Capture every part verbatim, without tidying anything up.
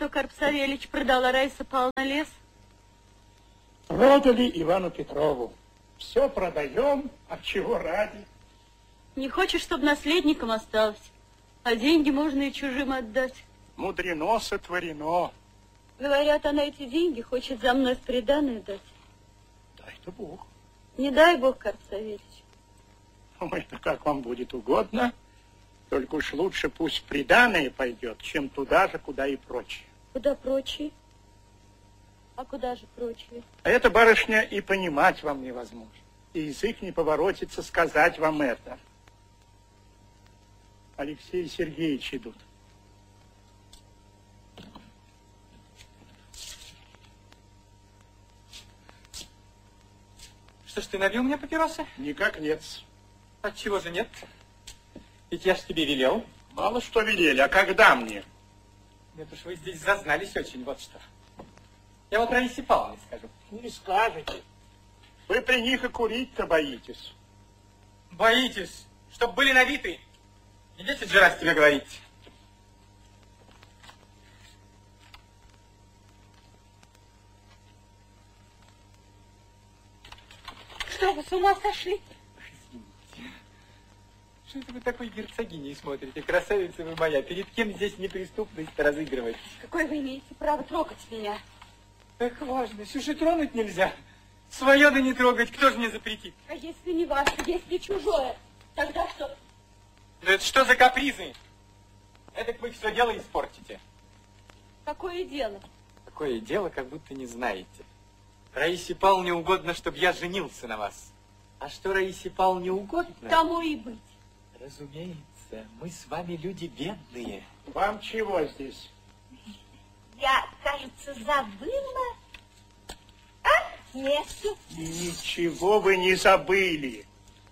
что Карп Савельич продала Раиса Павловна лес? Продали Ивану Петрову. Все продаем, от чего ради. Не хочешь, чтобы наследником осталось? А деньги можно и чужим отдать. Мудрено сотворено. Говорят, она эти деньги хочет за мной в приданое дать. Дай-то Бог. Не дай Бог, Карп Савельич. Ну, это как вам будет угодно. Только уж лучше пусть в приданое пойдет, чем туда же, куда и прочее. Куда прочие? А куда же прочие? А это, барышня, и понимать вам невозможно. И язык не поворотится сказать вам это. Алексей Сергеевич идут. Что ж, ты набил мне папиросы? Никак нет. Отчего же нет? Ведь я ж тебе велел. Мало что велели, а когда мне? Нет уж, вы здесь зазнались очень, вот что. Я вот Раисе Павловне скажу. Не скажете. Вы при них и курить-то боитесь. Боитесь, чтоб были набиты? Не десять же раз тебе говорить. Что, вы с ума сошли? Извините. Что это вы такой герцогиней смотрите? Красавица вы моя. Перед кем здесь неприступность разыгрывать? Какое вы имеете право трогать меня? Эх, важно. Все же тронуть нельзя. Свое да не трогать. Кто же мне запретит? А если не ваше, если чужое, тогда что? Да это что за капризы? Эдак вы все дело испортите. Какое дело? Какое дело, как будто не знаете. Раисе Павловне угодно, чтобы я женился на вас. А что Раисе Павловне угодно? Тому и быть. Разумеется, мы с вами люди бедные. Вам чего здесь? Я, кажется, забыла. А? Нет. Ничего вы не забыли.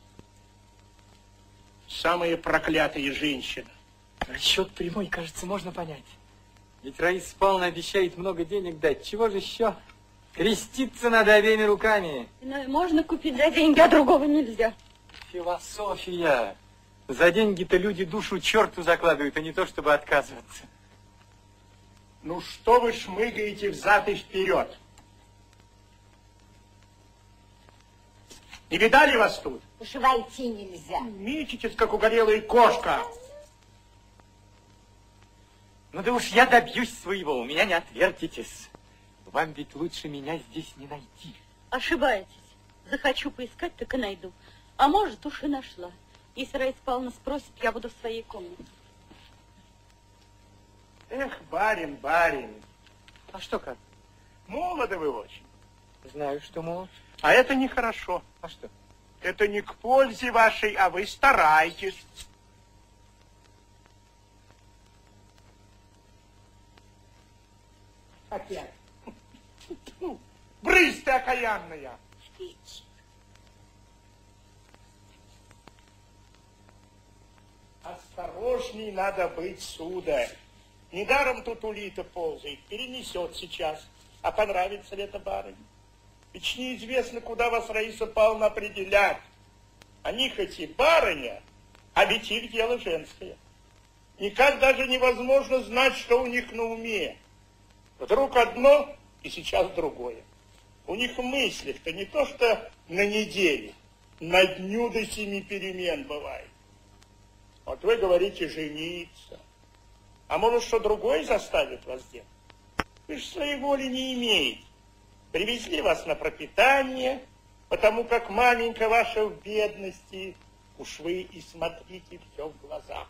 Самые проклятые женщины. Расчет прямой, кажется, можно понять. Ведь Раиса Павловна обещает много денег дать. Чего же еще? Креститься надо обеими руками. Иное можно купить за деньги, а другого нельзя. Философия. За деньги-то люди душу черту закладывают, а не то, чтобы отказываться. Ну что вы шмыгаете взад и вперед? Не видали вас тут? Уж войти нельзя. Мечетесь, как угорелая кошка. Ну да уж я добьюсь своего, у меня не отвертитесь. Вам ведь лучше меня здесь не найти. Ошибаетесь. Захочу поискать, так и найду. А может, уж и нашла. Если Раиса Павловна спросит, я буду в своей комнате. Эх, барин, барин. А что как? Молоды вы очень. Знаю, что молод. А это нехорошо. А что? Это не к пользе вашей, а вы стараетесь. Опять. Брысь ты окаянная. Осторожней надо быть, сударь. Недаром тут улита ползает, перенесет сейчас. А понравится ли это барыне? Ведь неизвестно, куда вас Раиса Павловна определят. Они хоть и барыня, а ведь их дело женское. Никак даже невозможно знать, что у них на уме. Вдруг одно, и сейчас другое. У них в мыслях-то не то, что на неделе, на дню до семи перемен бывает. Вот вы говорите жениться. А может, что другое заставит вас делать? Вы же своей воли не имеете. Привезли вас на пропитание, потому как маменька ваша в бедности. Уж вы и смотрите все в глазах.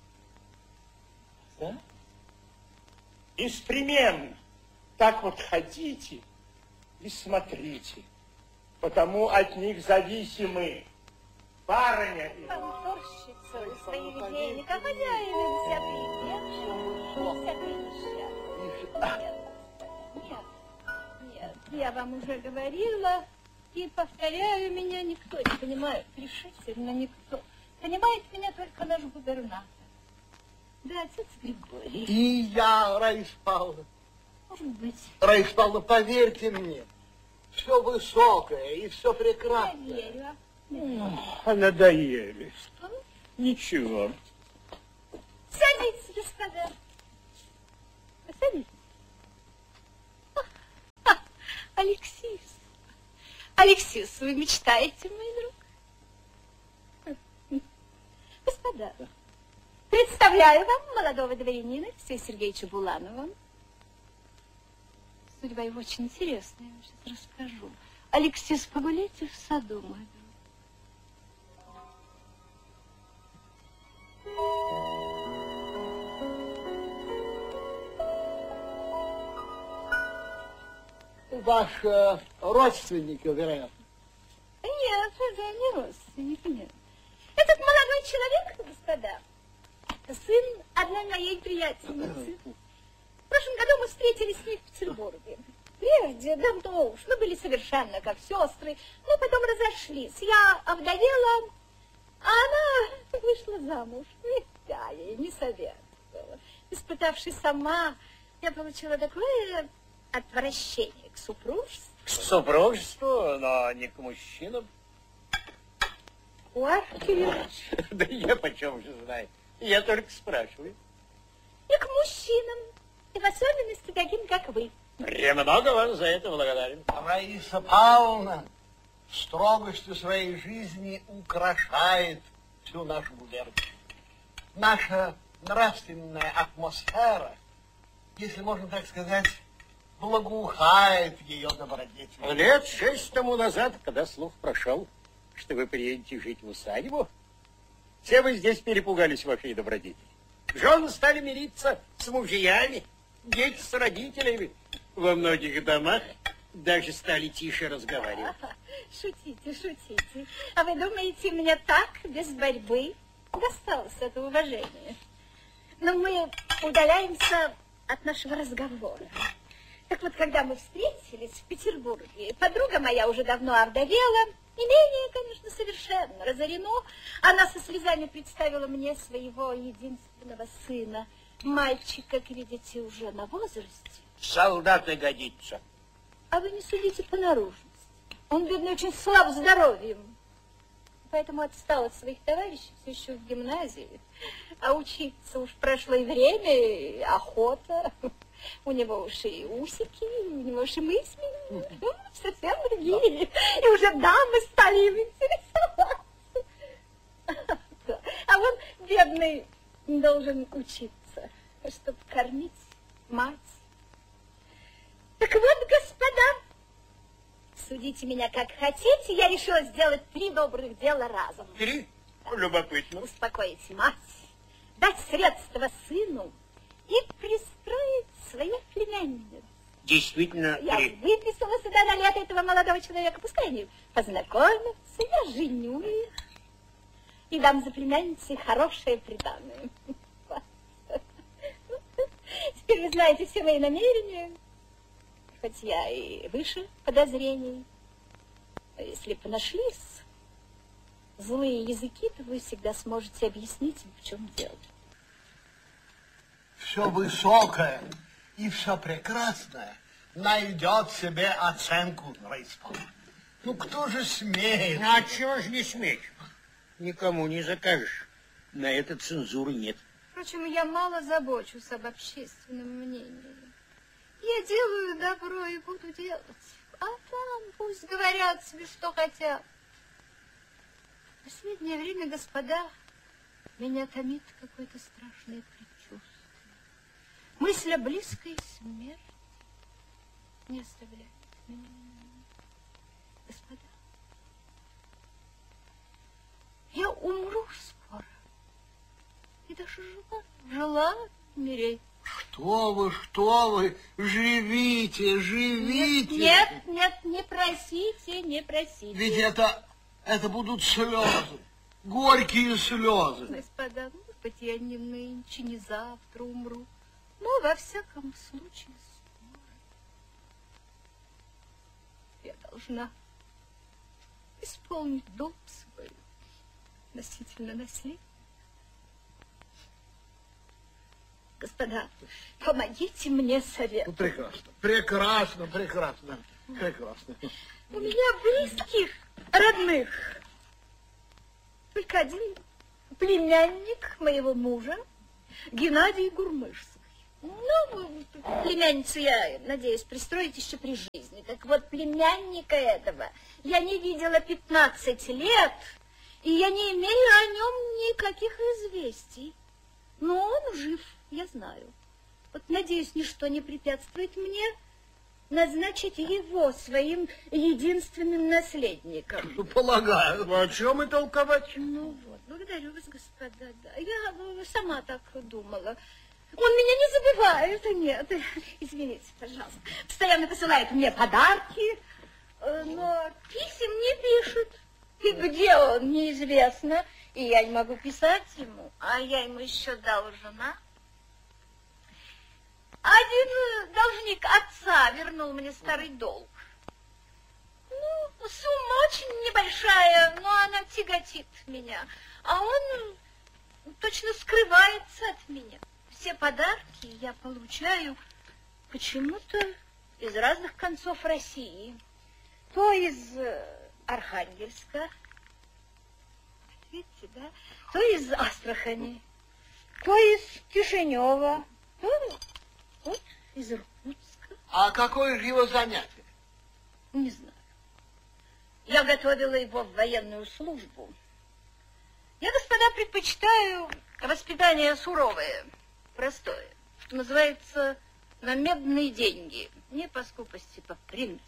Да? Беспременно. Так вот ходите и смотрите. Потому от них зависимы барыня и... Конторщица своих денег, а хозяин вся придерживает. Нет, нет, я вам уже говорила и повторяю, меня никто не понимает, решительно никто. Понимает меня только наш губернатор. Да, отец Григорий. И я, Раиса Павловна. Может быть. Раиса Павловна, поверьте мне, все высокое и все прекрасное. Я верю. А надоели. Что? Ничего. Садитесь, господа. Садитесь. Алексис, вы мечтаете, мой друг? Господа, представляю вам молодого дворянина Алексея Сергеевича Буланова. Судьба его очень интересная, я вам сейчас расскажу. Алексис, погуляйте в саду, мой друг. Ваш э, родственник, вероятно. Нет, это не родственник, нет. Этот молодой человек, господа, сын одной моей приятельницы. В прошлом году мы встретились с ней в Петербурге. Прежде, давно уж, мы были совершенно как сестры, но потом разошлись. Я овдовела, а она вышла замуж. Я ей не советовала. Испытавшись сама, я получила такое отвращение к супружеству. К супружеству, но не к мужчинам. Аркадьевич. Да я почем же знаю. Я только спрашиваю. И к мужчинам, и в особенности таким, как вы. Премного вам за это благодарен. Раиса Павловна строгостью своей жизни украшает всю нашу губернию. Наша нравственная атмосфера, если можно так сказать, благоухает ее добродетель. Лет шесть тому назад, когда слух прошел, что вы приедете жить в усадьбу, все вы здесь перепугались вашей добродетели. Жены стали мириться с мужьями, дети с родителями. Во многих домах даже стали тише разговаривать. Шутите, шутите. А вы думаете, мне так, без борьбы, досталось это уважение? Но мы удаляемся от нашего разговора. Так вот, когда мы встретились в Петербурге, подруга моя уже давно овдовела, имение, конечно, совершенно разорено. Она со слезами представила мне своего единственного сына. Мальчик, как видите, уже на возрасте. Солдаты годится. А вы не судите по наружности. Он, бедный, очень слаб здоровьем. Поэтому отстал от своих товарищей все еще в гимназии. А учиться уж прошло и время, и охота. У него уж и усики, у него уж и мысли. Ну, совсем другие. И уже дамы стали им интересоваться. А он, бедный, должен учиться, чтобы кормить мать. Так вот, господа, судите меня как хотите, я решила сделать три добрых дела разом. Три? Любопытно. Успокоить мать, дать средства сыну и пристроить свою племянницу. Действительно, Я три. выписала сюда на лето этого молодого человека, пускай они познакомятся, я женю их и дам за племянницей хорошее приданое. Теперь вы знаете все мои намерения. Хоть я и выше подозрений, но если бы нашлись злые языки, то вы всегда сможете объяснить им, в чем дело. Все высокое и все прекрасное найдет себе оценку, Раиса Павловна. Ну, кто же смеет? А чего ж не сметь? Никому не закажешь. На это цензуры нет. Впрочем, я мало забочусь об общественном мнении. Я делаю добро и буду делать. А там пусть говорят себе, что хотят. В последнее время, господа, меня томит какое-то страшное предчувствие. Мысль о близкой смерти не оставляет меня. Господа, я умру скоро. И даже жила, жила умереть. Что вы, что вы, живите, живите. Нет, нет, не просите, не просите. Ведь это, это будут слезы, горькие слезы. Господа, может быть, я не нынче, не завтра умру, но во всяком случае скоро. Я должна исполнить долг свой относительно наследия. Господа, помогите мне совет. Ну, прекрасно, прекрасно, прекрасно, прекрасно. У меня близких, родных, только один племянник моего мужа, Геннадий Гурмышский. Ну, племянницу я надеюсь пристроить еще при жизни. Так Так вот, племянника этого я не видела пятнадцать лет, и я не имею о нем никаких известий. Но он жив, я знаю. Вот, надеюсь, ничто не препятствует мне назначить его своим единственным наследником. Ну, полагаю. Ну, о чем и толковать? Ну вот, благодарю вас, господа. Да. Я сама так думала. Он меня не забывает, нет. Извините, пожалуйста. Постоянно посылает мне подарки, но писем не пишет. И где он, неизвестно. И я не могу писать ему, а я ему еще должна. Один должник отца вернул мне старый долг. Ну, сумма очень небольшая, но она тяготит меня. А он точно скрывается от меня. Все подарки я получаю почему-то из разных концов России. То из Архангельска, видите, да? То из Астрахани, то из Кишинева, то вот из Иркутска. А какое же его занятие? Не знаю. Я готовила его в военную службу. Я, господа, предпочитаю воспитание суровое, простое, что называется на медные деньги, не по скупости, по принципу.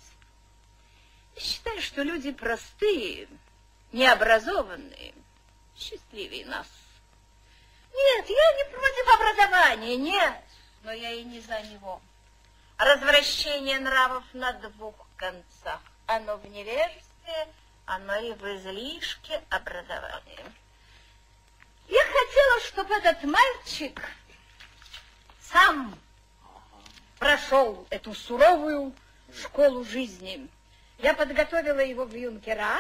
Я считаю, что люди простые, необразованные, счастливее нас. Нет, я не против образования, нет, но я и не за него. Развращение нравов на двух концах. Оно в невежестве, оно и в излишке образования. Я хотела, чтобы этот мальчик сам прошел эту суровую школу жизни. Я подготовила его в юнкера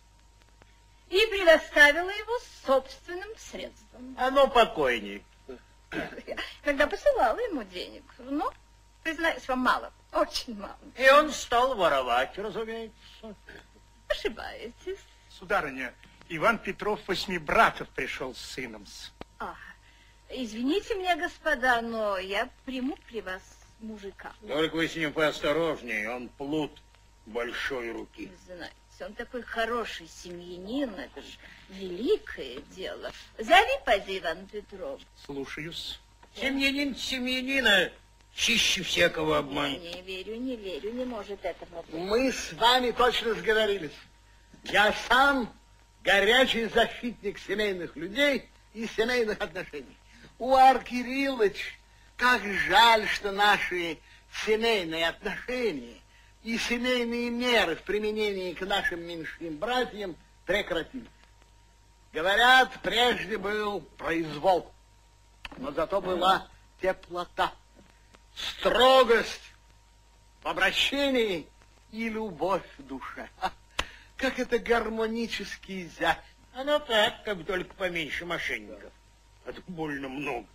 и предоставила его собственным средством. Оно покойней. Я иногда посылала ему денег, но, признаюсь вам, мало, очень мало. И он стал воровать, разумеется. Ошибаетесь. Сударыня, Иван Петров Восьмибратов пришел с сыном. А, извините меня, господа, но я приму при вас мужика. Только вы с ним поосторожнее, он плут большой руки. Знаете, он такой хороший семьянин, это же великое дело. Зови, поди, Иван Петров. Слушаюсь. Семьянин семьянина чище всякого Я обмана. не верю, не верю, не может этого быть. Мы с вами точно сговорились. Я сам горячий защитник семейных людей и семейных отношений. Уар Кириллович, как жаль, что наши семейные отношения и семейные меры в применении к нашим меньшим братьям прекратились. Говорят, прежде был произвол, но зато была теплота, строгость в обращении и любовь в душе. А, как это гармонически изящно. Оно так, как только поменьше мошенников. Это больно много.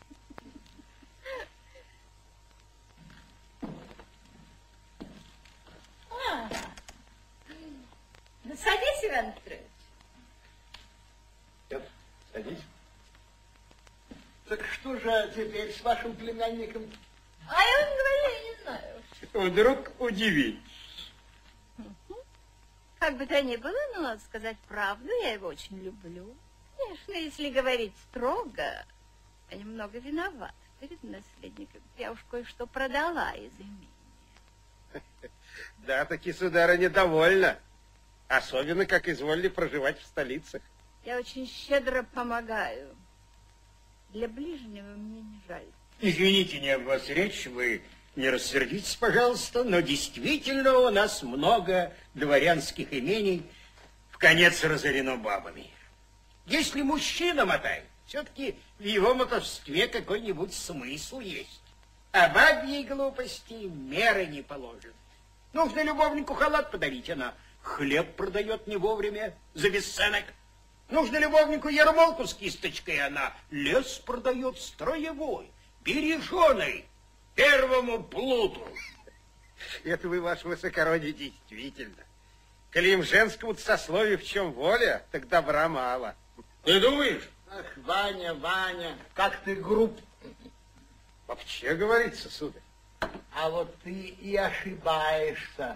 А, ну, садись, Иван Петрович. Нет, садись. Так что же теперь с вашим племянником? А я вам говорю, я не знаю. Вдруг удивить. Как бы то ни было, но надо сказать правду, я его очень люблю. Конечно, если говорить строго, я немного виновата перед наследником. Я уж кое-что продала из имения. Да, таки, сударыня, довольна. Особенно, как изволили проживать в столицах. Я очень щедро помогаю. Для ближнего мне не жаль. Извините, не об вас речь, вы не рассердитесь, пожалуйста, но действительно у нас много дворянских имений в конец разорено бабами. Если мужчина мотает, все-таки в его мотовстве какой-нибудь смысл есть. А бабьей глупости меры не положено. Нужно любовнику халат подарить, она хлеб продает не вовремя за бесценок. Нужно любовнику ермолку с кисточкой, она лес продает строевой, береженый, первому плуту. Это вы, ваше высокородие, действительно. Коли им женскому сословию в чем воля, так добра мало. Ты думаешь? Ах, Ваня, Ваня, как ты груб. Вообще говорится, сударь. А вот ты и ошибаешься.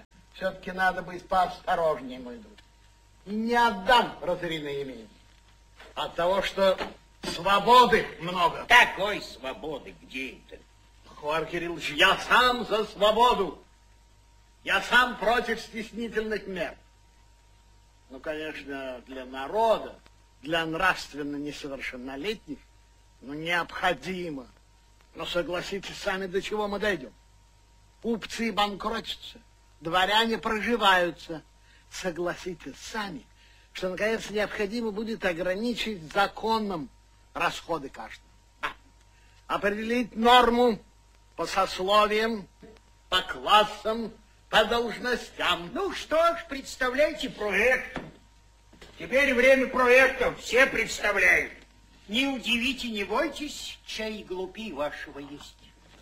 все-таки надо быть поосторожнее, мой друг. И не отдам разоренное имение. От того, что свободы много. Такой свободы где это? Хвар Кириллович, я сам за свободу. Я сам против стеснительных мер. Ну, конечно, для народа, для нравственно несовершеннолетних, ну, необходимо. Но согласитесь сами, до чего мы дойдем. Купцы банкротятся, дворяне проживаются. Согласитесь сами, что, наконец, необходимо будет ограничить законом расходы каждого. А, определить норму по сословиям, по классам, по должностям. Ну что ж, представляйте проект. Теперь время проектов, все представляют. Не удивите, не бойтесь, чай глупей вашего есть.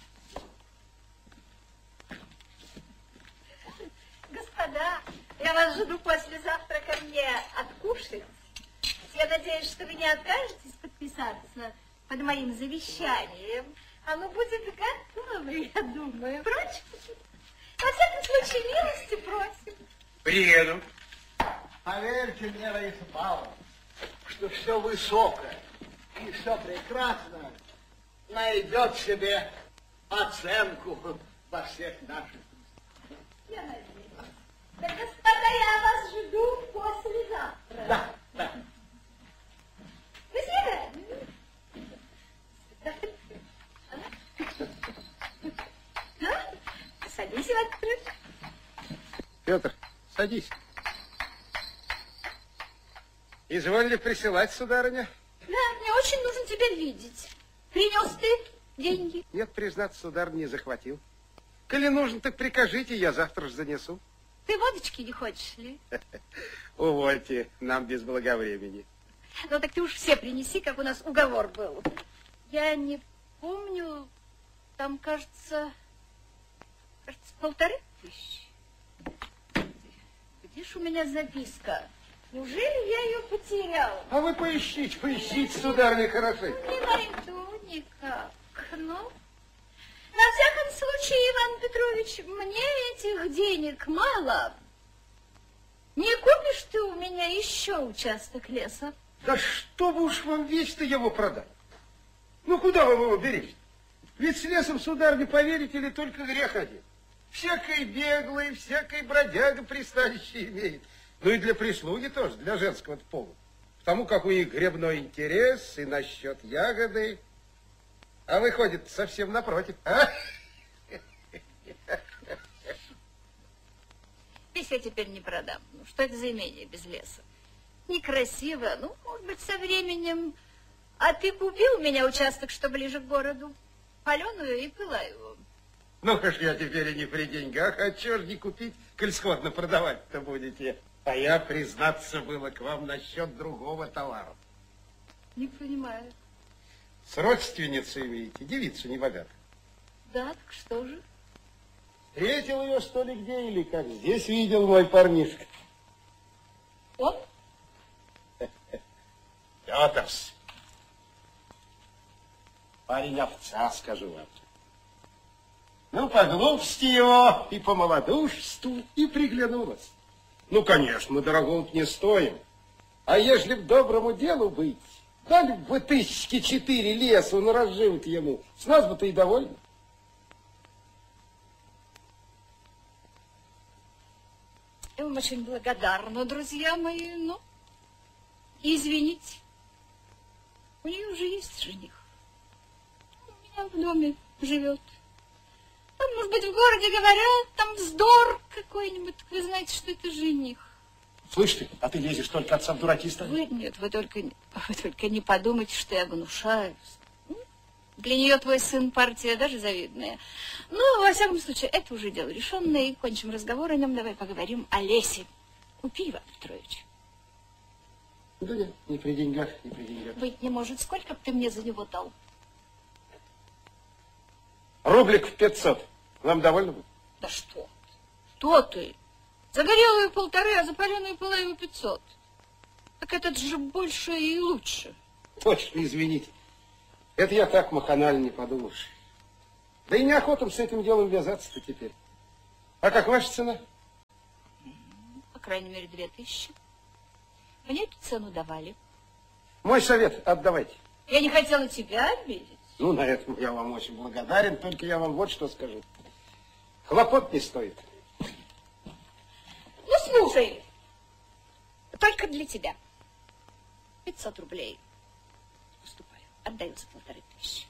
Господа, я вас жду после завтрака мне откушать. Я надеюсь, что вы не откажетесь подписаться под моим завещанием. Оно будет готово, я думаю. Прочь? Во всяком случае, милости просим. Приеду. Поверьте мне, Раиса Павловна, что все высокое и все прекрасное найдет себе оценку во всех наших. Я надеюсь. Так, господа, я вас жду послезавтра. Да, да. До свидания. Ну, садись, Иван Петрович. Петр, садись. Изволили присылать, сударыня? Да, мне очень нужно тебя видеть. Принес ты деньги? Нет, признаться, сударь, не захватил. Коли нужно, так прикажите, я завтра же занесу. Ты водочки не хочешь ли? Увольте, нам без благовремени. Ну, так ты уж все принеси, как у нас уговор был. Я не помню, там, кажется, кажется, полторы тысячи. Где ж у меня записка? Неужели я ее потерял? А вы поищите, поищите, сударыня, хорошо. Не найду никак. Ну, на всяком случае, Иван Петрович, мне этих денег мало. Не купишь ты у меня еще участок леса? Да что вы уж вам весь-то его продать? Ну, куда вы его берете? Ведь с лесом, сударыня, поверите ли, только грех один. Всякой беглый, всякой бродяга пристанище имеет. Ну и для прислуги тоже, для женского пола. Потому как у них гребной интерес и насчет ягоды. А выходит совсем напротив. А? Весь я теперь не продам. Ну, что это за имение без леса? Некрасиво, ну, может быть, со временем. А ты купил у меня участок, что ближе к городу? Паленую и пылаю. Ну, уж я теперь и не при деньгах, а чего ж не купить, коль сходно продавать-то будете. А я, признаться, было к вам насчет другого товара. Не понимаю. С родственницей имеете, девицу небогатую. Да, так что же? Встретил ее, что ли, где или как? Здесь видел мой парнишка. Он? Петрс. Парень овца, скажу вам. Ну, по глупости его и по малодушеству и приглянулась. Ну, конечно, мы дорогого не стоим. А ежели б доброму делу быть, дали бы тысячи четыре лесу, ну, разживут ему. С нас бы-то и довольно. Я вам очень благодарна, друзья мои, но извините, у нее уже есть жених. У меня в доме живет. Там, может быть, в городе говорят, там вздор какой-нибудь. Вы знаете, что это жених. Слышь ты, а ты лезешь только отца в дураки ставить? Вы, нет, вы только, вы только не подумайте, что я гнушаюсь. Для нее твой сын партия даже завидная. Ну, во всяком случае, это уже дело решенное, и кончим разговор о нем. Давай поговорим о лесе. Купи, Иван Петрович. Да нет, не при деньгах, не при деньгах. Быть не может. Сколько бы ты мне за него дал? Рублик в пятьсот. Вам довольно будет? Да что? Что ты? За горелую полторы, а за паленую половину пятьсот. Так этот же больше и лучше. Точно, извините. Это я так маханально не подумавши. Да и неохота с этим делом ввязаться-то теперь. А как ваша цена? крайней мере, две тысячи. Мне эту цену давали. Мой совет отдавайте. Я не хотела тебя обидеть. Ну, на этом я вам очень благодарен, только я вам вот что скажу. Хлопот не стоит. Ну, слушай, только для тебя. пятьсот рублей. Уступаю. Отдаю за полторы тысячи.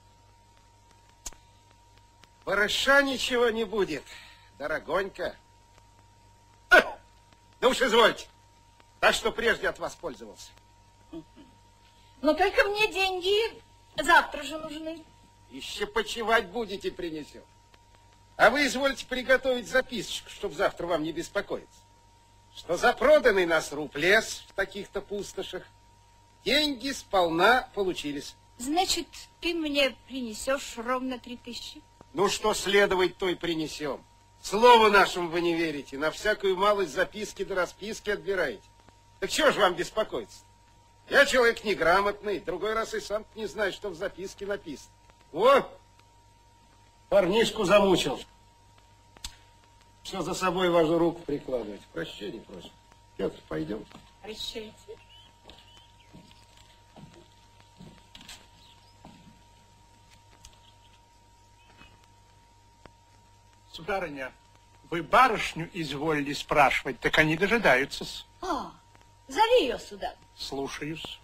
Барыша ничего не будет, дорогонька. А, да уж извольте. Так что прежде от вас пользовался. Но только мне деньги завтра же нужны. Еще почивать будете, принесем. А вы извольте приготовить записочку, чтобы завтра вам не беспокоиться. Что за проданный на сруб лес в таких-то пустошах, деньги сполна получились. Значит, ты мне принесешь ровно три тысячи? Ну, что следовать, то и принесем. Слову нашему вы не верите, на всякую малость записки до расписки отбираете. Так чего же вам беспокоиться? Я человек неграмотный, другой раз и сам не знаю, что в записке написано. О, парнишку замучил. Что за собой вашу руку прикладывать? Прощения просим. Петр, пойдем. Прощайте. Сударыня, вы барышню изволили спрашивать, так они дожидаются-с. А, зови ее сюда. Слушаюсь.